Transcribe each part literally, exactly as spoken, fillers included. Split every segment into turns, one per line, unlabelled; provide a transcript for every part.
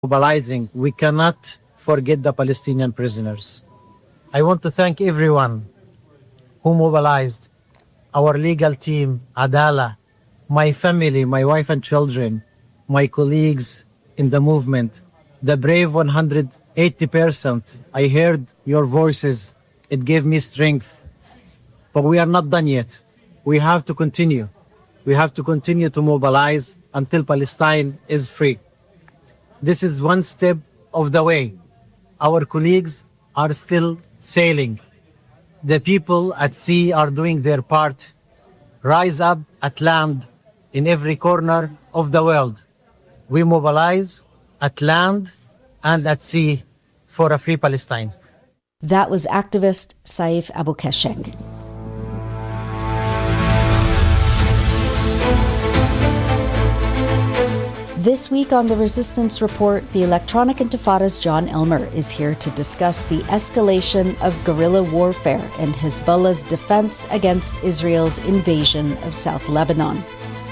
mobilizing, we cannot forget the Palestinian prisoners. I want to thank everyone who mobilized, our legal team, Adala, my family, my wife and children, my colleagues in the movement, the brave one hundred eighty percent. I heard your voices. It gave me strength. But we are not done yet. We have to continue. We have to continue to mobilize until Palestine is free. This is one step of the way. Our colleagues are still sailing. The people at sea are doing their part. Rise up at land in every corner of the world. We mobilize at land and at sea for a free Palestine.
That was activist Saif Abou-Keshek. This week on the Resistance Report, the Electronic Intifada's John Elmer is here to discuss the escalation of guerrilla warfare and Hezbollah's defense against Israel's invasion of South Lebanon.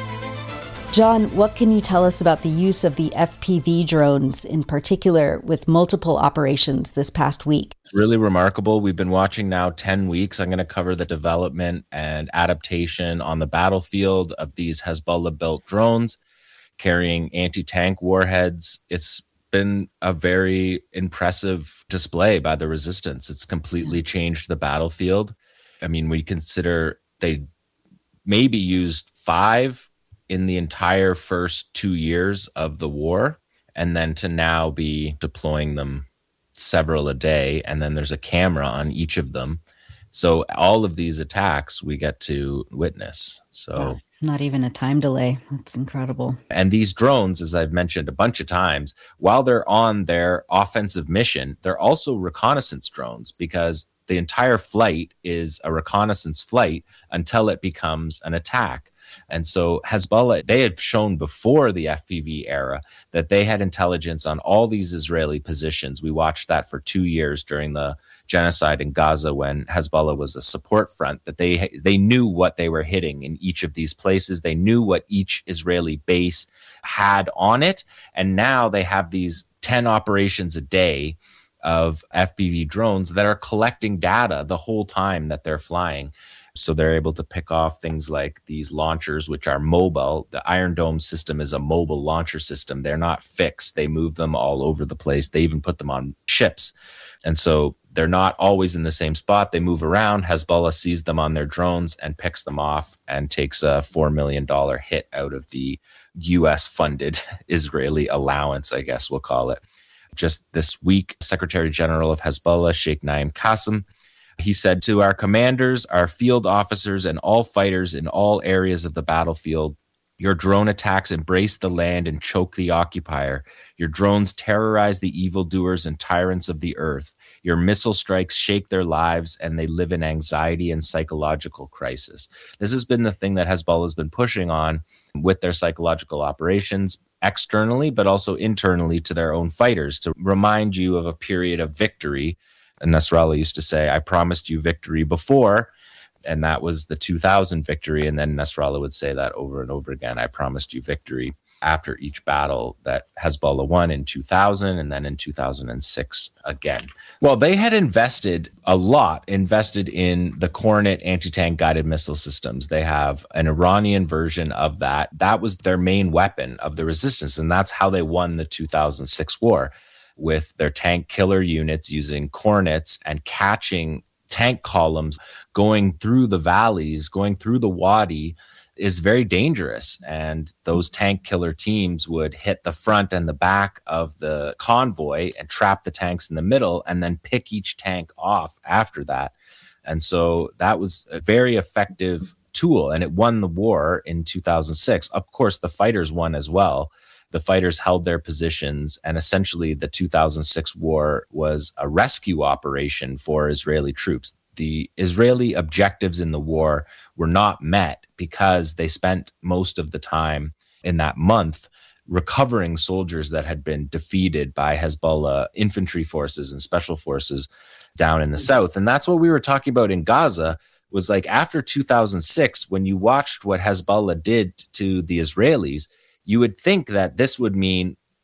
John, what can you tell us about the use of the F P V drones, in particular, with multiple operations this past week?
It's really remarkable. We've been watching now ten weeks. I'm going to cover the development and adaptation on the battlefield of these Hezbollah-built drones carrying anti-tank warheads. It's been a very impressive display by the resistance. It's completely changed the battlefield. I mean, we consider they maybe used five in the entire first two years of the war, and then to now be deploying them several a day, and then there's a camera on each of them. So all of these attacks we get to witness. So.
Wow. Not even a time delay. That's incredible.
And these drones, as I've mentioned a bunch of times, while they're on their offensive mission, they're also reconnaissance drones, because the entire flight is a reconnaissance flight until it becomes an attack. And so Hezbollah, they had shown before the F P V era that they had intelligence on all these Israeli positions. We watched that for two years during the genocide in Gaza when Hezbollah was a support front, that they they knew what they were hitting in each of these places. They knew what each Israeli base had on it. And now they have these ten operations a day of F P V drones that are collecting data the whole time that they're flying. So they're able to pick off things like these launchers, which are mobile. The Iron Dome system is a mobile launcher system. They're not fixed. They move them all over the place. They even put them on ships. And so they're not always in the same spot. They move around. Hezbollah sees them on their drones and picks them off and takes a four million dollars hit out of the U S-funded Israeli allowance, I guess we'll call it. Just this week, Secretary General of Hezbollah, Sheikh Naim Qassem, he said to our commanders, our field officers, and all fighters in all areas of the battlefield, your drone attacks embrace the land and choke the occupier. Your drones terrorize the evildoers and tyrants of the earth. Your missile strikes shake their lives, and they live in anxiety and psychological crisis. This has been the thing that Hezbollah has been pushing on with their psychological operations, externally, but also internally to their own fighters, to remind you of a period of victory. And Nasrallah used to say, I promised you victory before, and that was the two thousand victory. And then Nasrallah would say that over and over again, I promised you victory, after each battle that Hezbollah won in two thousand and then in two thousand six again. Well, they had invested a lot, invested in the Kornet anti-tank guided missile systems. They have an Iranian version of that. That was their main weapon of the resistance, and that's how they won the two thousand six war, with their tank killer units using Kornets and catching tank columns going through the valleys, going through the Wadi, is very dangerous. And those tank killer teams would hit the front and the back of the convoy and trap the tanks in the middle and then pick each tank off after that. And so that was a very effective tool, and it won the war in two thousand six. Of course, the fighters won as well. The fighters held their positions, and essentially the two thousand six war was a rescue operation for Israeli troops. The Israeli objectives in the war were not met because they spent most of the time in that month recovering soldiers that had been defeated by Hezbollah infantry forces and special forces down in the south. And that's what we were talking about in Gaza, was like after two thousand six, when you watched what Hezbollah did to the Israelis, you would think that this would mean that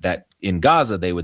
in Gaza, they would